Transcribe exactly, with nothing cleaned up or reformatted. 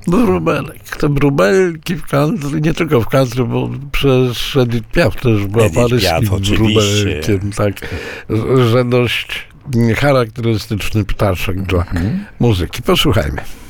Wróbelek. Te wróbelki w country, nie tylko w country, bo przez Edith Piaf też była Edith paryskim Piaf, oczywiście. wróbelkiem, tak, że dość charakterystyczny ptaszek dla Mhm. muzyki. Posłuchajmy.